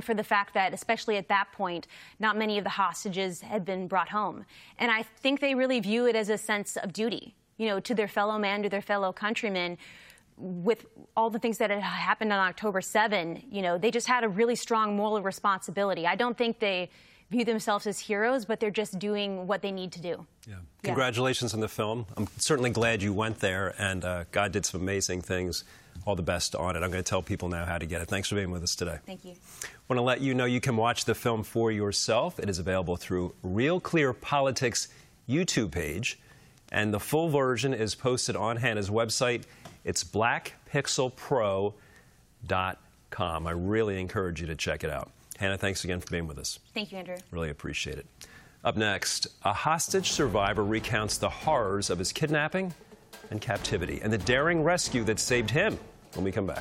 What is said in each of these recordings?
for the fact that, especially at that point, not many of the hostages had been brought home. And I think they really view it as a sense of duty, to their fellow man, to their fellow countrymen. With all the things that had happened on October 7, they just had a really strong moral responsibility. I don't think they view themselves as heroes, but they're just doing what they need to do. Yeah. Congratulations on the film. I'm certainly glad you went there, and God did some amazing things. All the best on it. I'm going to tell people now how to get it. Thanks for being with us today. Thank you. I want to let you know you can watch the film for yourself. It is available through Real Clear Politics' YouTube page, and the full version is posted on Hannah's website. It's blackpixelpro.com. I really encourage you to check it out. Hannah, thanks again for being with us. Thank you, Andrew. Really appreciate it. Up next, a hostage survivor recounts the horrors of his kidnapping and captivity and the daring rescue that saved him when we come back.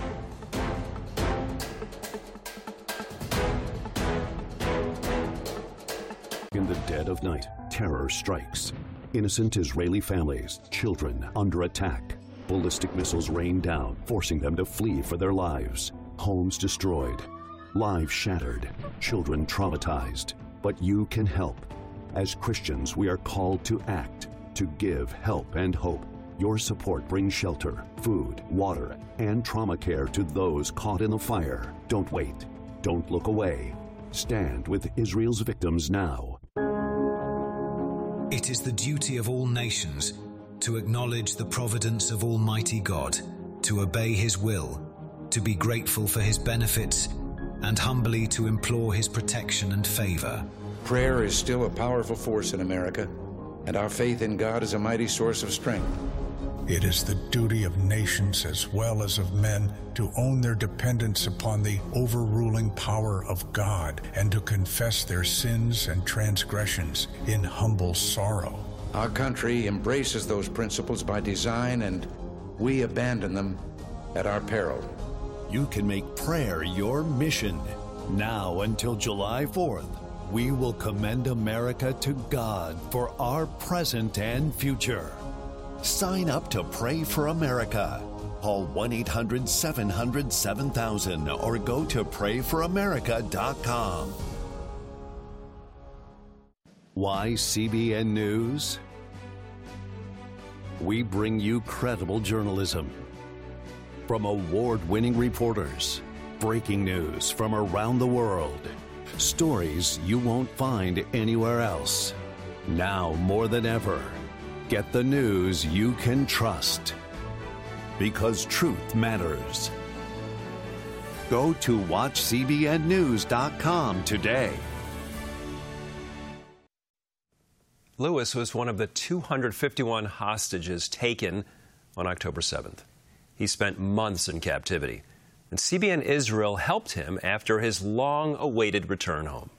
In the dead of night, terror strikes. Innocent Israeli families, children under attack. Ballistic missiles rain down, forcing them to flee for their lives. Homes destroyed, lives shattered, children traumatized. But you can help. As Christians, we are called to act, to give help and hope. Your support brings shelter, food, water, and trauma care to those caught in the fire. Don't wait. Don't look away. Stand with Israel's victims now. It is the duty of all nations to acknowledge the providence of Almighty God, to obey His will, to be grateful for His benefits, and humbly to implore His protection and favor. Prayer is still a powerful force in America, and our faith in God is a mighty source of strength. It is the duty of nations as well as of men to own their dependence upon the overruling power of God and to confess their sins and transgressions in humble sorrow. Our country embraces those principles by design, and we abandon them at our peril. You can make prayer your mission. Now until July 4th, we will commend America to God for our present and future. Sign up to Pray for America. Call 1-800-700-7000 or go to prayforamerica.com. Why CBN News? We bring you credible journalism from award-winning reporters, breaking news from around the world, stories you won't find anywhere else. Now more than ever, get the news you can trust, because truth matters. Go to watchcbnnews.com today. Lewis was one of the 251 hostages taken on October 7th. He spent months in captivity, and CBN Israel helped him after his long-awaited return home.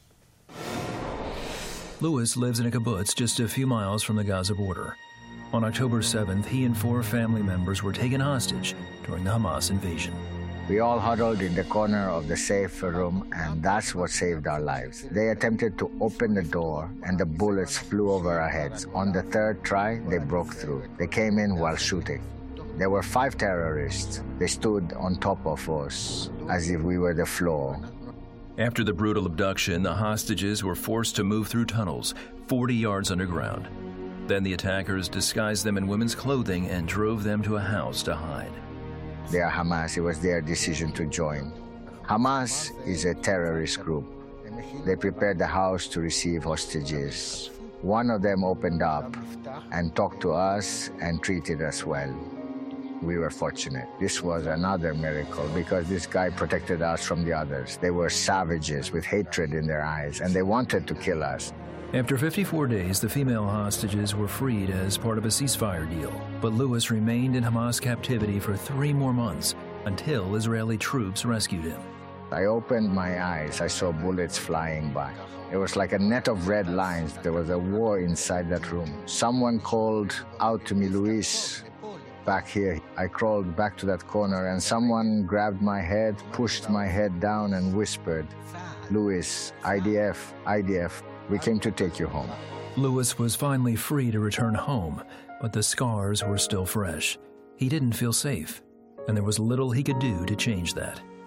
Lewis lives in a kibbutz just a few miles from the Gaza border. On October 7th, he and 4 family members were taken hostage during the Hamas invasion. We all huddled in the corner of the safe room, and that's what saved our lives. They attempted to open the door, and the bullets flew over our heads. On the 3rd try, they broke through. They came in while shooting. There were 5 terrorists. They stood on top of us as if we were the floor. After the brutal abduction, the hostages were forced to move through tunnels 40 yards underground. Then the attackers disguised them in women's clothing and drove them to a house to hide. They are Hamas. It was their decision to join. Hamas is a terrorist group. They prepared the house to receive hostages. One of them opened up and talked to us and treated us well. We were fortunate. This was another miracle because this guy protected us from the others. They were savages with hatred in their eyes, and they wanted to kill us. After 54 days, the female hostages were freed as part of a ceasefire deal. But Lewis remained in Hamas captivity for 3 more months until Israeli troops rescued him. I opened my eyes. I saw bullets flying by. It was like a net of red lines. There was a war inside that room. Someone called out to me, "Luis, back here." I crawled back to that corner, and someone grabbed my head, pushed my head down, and whispered, "Luis, IDF, IDF. We came to take you home." Lewis was finally free to return home, but the scars were still fresh. He didn't feel safe, and there was little he could do to change that.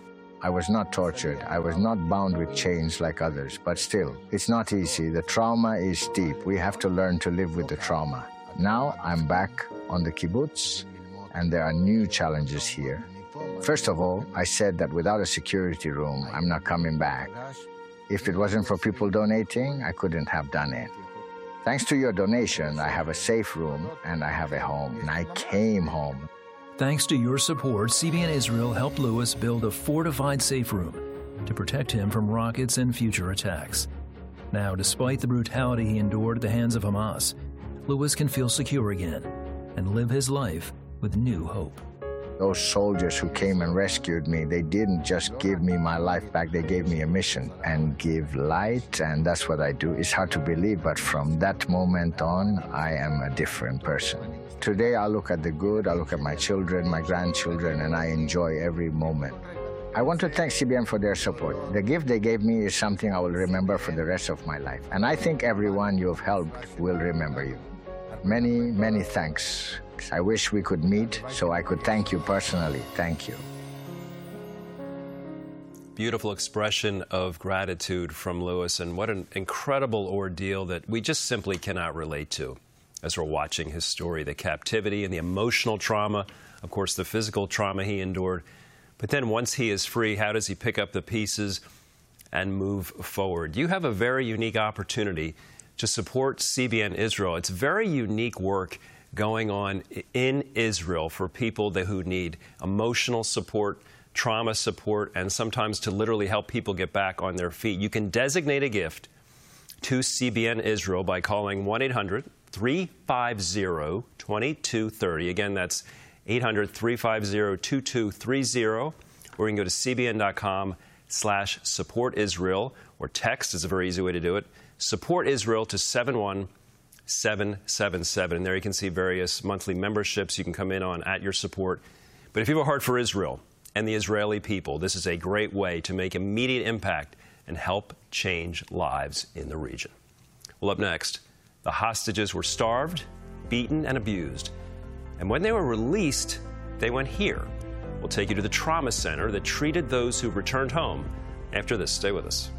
I was not tortured. I was not bound with chains like others. But still, it's not easy. The trauma is deep. We have to learn to live with the trauma. Now I'm back on the kibbutz, and there are new challenges here. First of all, I said that without a security room, I'm not coming back. If it wasn't for people donating, I couldn't have done it. Thanks to your donation, I have a safe room and I have a home, and I came home. Thanks to your support, CBN Israel helped Louis build a fortified safe room to protect him from rockets and future attacks. Now, despite the brutality he endured at the hands of Hamas, Louis can feel secure again and live his life with new hope. Those soldiers who came and rescued me, they didn't just give me my life back, they gave me a mission and give light, and that's what I do. It's hard to believe, but from that moment on, I am a different person. Today, I look at the good, I look at my children, my grandchildren, and I enjoy every moment. I want to thank CBN for their support. The gift they gave me is something I will remember for the rest of my life. And I think everyone you've helped will remember you. Many, many thanks. I wish we could meet so I could thank you personally. Thank you. Beautiful expression of gratitude from Louis, and what an incredible ordeal that we just simply cannot relate to as we're watching his story, the captivity and the emotional trauma, of course, the physical trauma he endured. But then once he is free, how does he pick up the pieces and move forward? You have a very unique opportunity to support CBN Israel. It's very unique work going on in Israel for people who need emotional support, trauma support, and sometimes to literally help people get back on their feet. You can designate a gift to CBN Israel by calling 1-800-350-2230. Again, that's 800-350-2230, or you can go to cbn.com/support Israel, or text is a very easy way to do it. Support Israel to 71777. And there you can see various monthly memberships you can come in on at your support. But if you have a heart for Israel and the Israeli people, this is a great way to make immediate impact and help change lives in the region. Well, up next, the hostages were starved, beaten, and abused. And when they were released, they went here. We'll take you to the trauma center that treated those who returned home. After this, stay with us.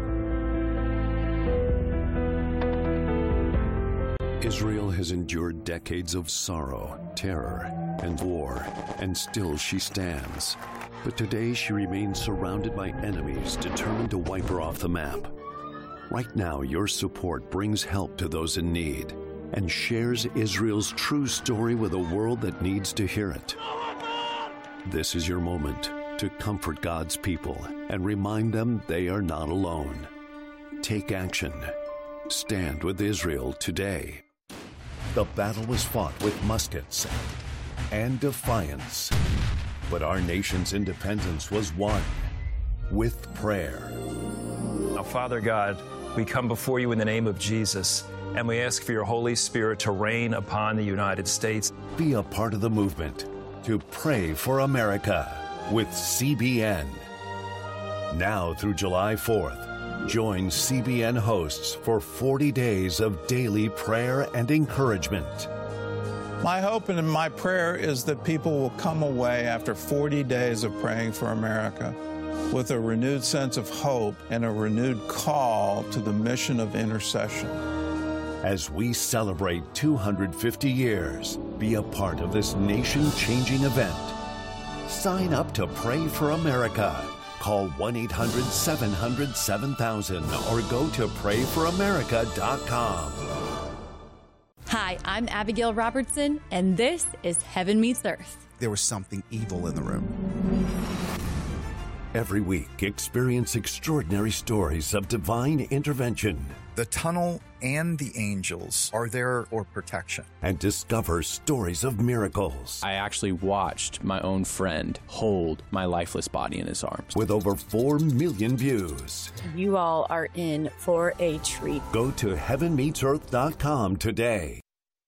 Israel has endured decades of sorrow, terror, and war, and still she stands. But today she remains surrounded by enemies determined to wipe her off the map. Right now, your support brings help to those in need and shares Israel's true story with a world that needs to hear it. This is your moment to comfort God's people and remind them they are not alone. Take action. Stand with Israel today. The battle was fought with muskets and defiance, but our nation's independence was won with prayer. Now, Father God, we come before you in the name of Jesus, and we ask for your Holy Spirit to reign upon the United States. Be a part of the movement to pray for America with CBN. Now through July 4th, join CBN hosts for 40 days of daily prayer and encouragement. My hope and my prayer is that people will come away after 40 days of praying for America with a renewed sense of hope and a renewed call to the mission of intercession. As we celebrate 250 years, be a part of this nation-changing event. Sign up to Pray for America. Call 1-800-700-7000 or go to prayforamerica.com. Hi, I'm Abigail Robertson, and this is Heaven Meets Earth. There was something evil in the room. Every week, experience extraordinary stories of divine intervention. The tunnel and the angels are there for protection. And discover stories of miracles. I actually watched my own friend hold my lifeless body in his arms. With over 4 million views. You all are in for a treat. Go to heavenmeetsearth.com today.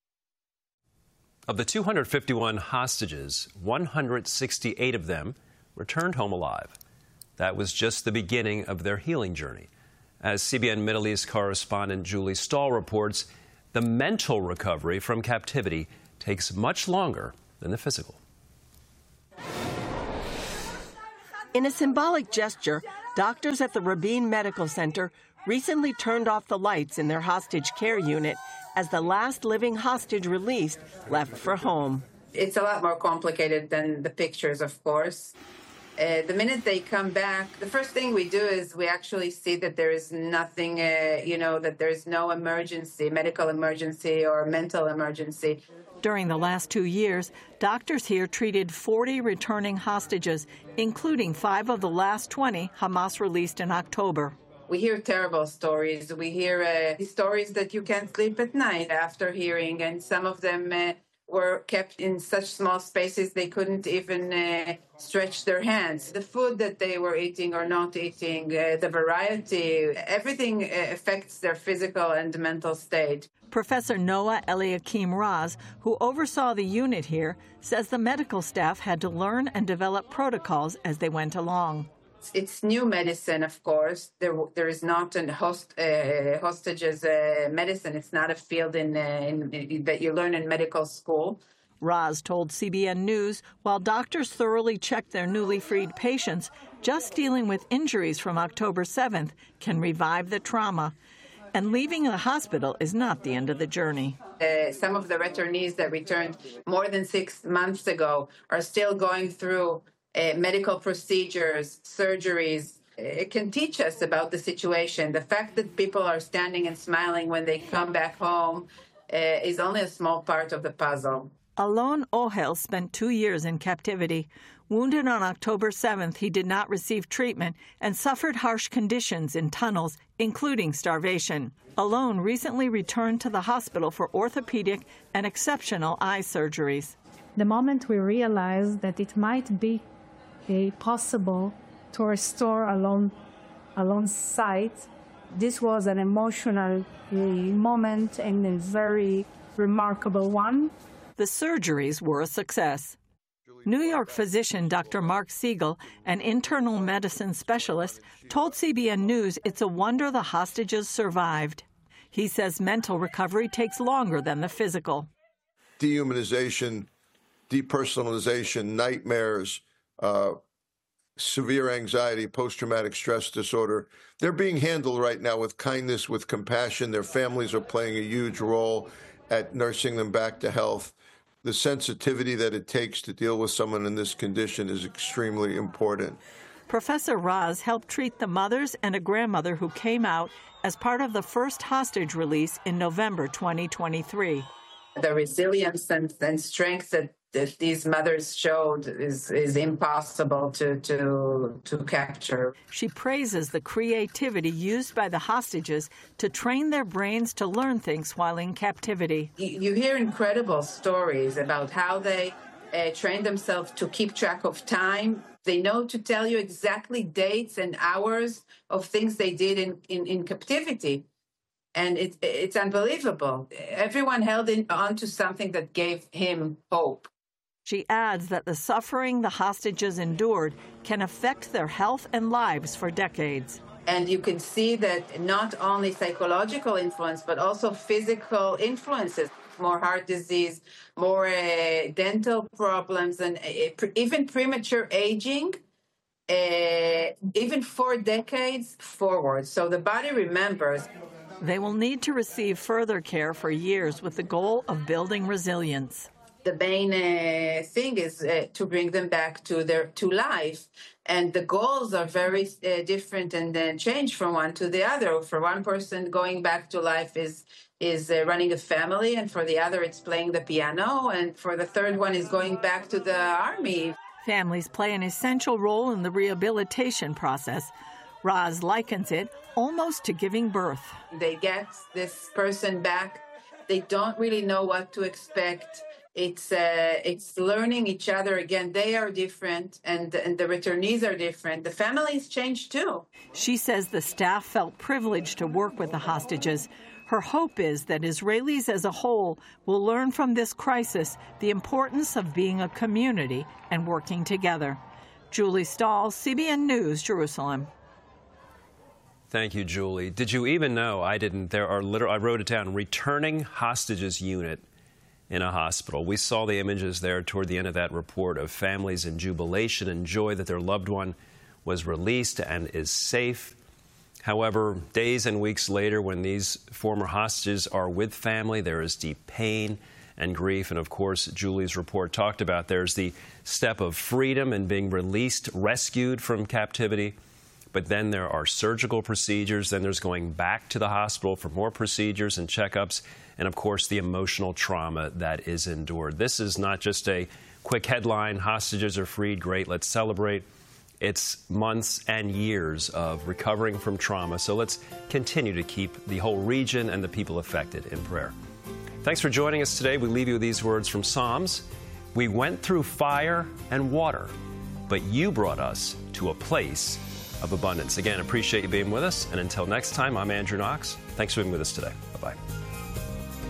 Of the 251 hostages, 168 of them returned home alive. That was just the beginning of their healing journey. As CBN Middle East correspondent Julie Stahl reports, the mental recovery from captivity takes much longer than the physical. In a symbolic gesture, doctors at the Rabin Medical Center recently turned off the lights in their hostage care unit as the last living hostage released left for home. It's a lot more complicated than the pictures, of course. The minute they come back, the first thing we do is we actually see that there is nothing, that there is no emergency, medical emergency or mental emergency. During the last 2 years, doctors here treated 40 returning hostages, including 5 of the last 20 Hamas released in October. We hear terrible stories. We hear stories that you can't sleep at night after hearing, and some of them were kept in such small spaces they couldn't even stretch their hands. The food that they were eating or not eating, the variety, everything affects their physical and mental state. Professor Noah Eliakim Raz, who oversaw the unit here, says the medical staff had to learn and develop protocols as they went along. It's new medicine, of course. There is not a hostages medicine. It's not a field that you learn in medical school. Raz told CBN News while doctors thoroughly checked their newly freed patients, just dealing with injuries from October 7th can revive the trauma. And leaving the hospital is not the end of the journey. Some of the returnees that returned more than 6 months ago are still going through medical procedures, surgeries. It can teach us about the situation. The fact that people are standing and smiling when they come back home is only a small part of the puzzle. Alon Ohel spent 2 years in captivity. Wounded on October 7th, he did not receive treatment and suffered harsh conditions in tunnels, including starvation. Alon recently returned to the hospital for orthopedic and exceptional eye surgeries. The moment we realized that it might be possible to restore Alon's sight, this was an emotional moment and a very remarkable one. The surgeries were a success. New York physician Dr. Mark Siegel, an internal medicine specialist, told CBN News it's a wonder the hostages survived. He says mental recovery takes longer than the physical. Dehumanization, depersonalization, nightmares, severe anxiety, post-traumatic stress disorder. They're being handled right now with kindness, with compassion. Their families are playing a huge role at nursing them back to health. The sensitivity that it takes to deal with someone in this condition is extremely important. Professor Raz helped treat the mothers and a grandmother who came out as part of the first hostage release in November 2023. The resilience and strength that these mothers showed is impossible to capture. She praises the creativity used by the hostages to train their brains to learn things while in captivity. You hear incredible stories about how they train themselves to keep track of time. They know to tell you exactly dates and hours of things they did in captivity. And it's unbelievable. Everyone held on to something that gave him hope. She adds that the suffering the hostages endured can affect their health and lives for decades. And you can see that not only psychological influence, but also physical influences, more heart disease, more dental problems, and even premature aging, even 4 decades forward. So the body remembers. They will need to receive further care for years with the goal of building resilience. The main thing is to bring them back to life. And the goals are very different and then change from one to the other. For one person, going back to life is running a family, and for the other, it's playing the piano, and for the third one is going back to the army. Families play an essential role in the rehabilitation process. Raz likens it almost to giving birth. They get this person back. They don't really know what to expect. It's learning each other again. They are different, and the returnees are different. The families change too. She says the staff felt privileged to work with the hostages. Her hope is that Israelis as a whole will learn from this crisis the importance of being a community and working together. Julie Stahl, CBN News, Jerusalem. Thank you, Julie. Did you even know? I didn't. I wrote it down. Returning hostages unit in a hospital. We saw the images there toward the end of that report of families in jubilation and joy that their loved one was released and is safe. However, days and weeks later, when these former hostages are with family, there is deep pain and grief. And of course, Julie's report talked about there's the step of freedom and being released, rescued from captivity. But then there are surgical procedures. Then there's going back to the hospital for more procedures and checkups. And of course, the emotional trauma that is endured. This is not just a quick headline, hostages are freed, great, let's celebrate. It's months and years of recovering from trauma. So let's continue to keep the whole region and the people affected in prayer. Thanks for joining us today. We leave you with these words from Psalms. We went through fire and water, but you brought us to a place of abundance. Again, appreciate you being with us. And until next time, I'm Andrew Knox. Thanks for being with us today. Bye-bye.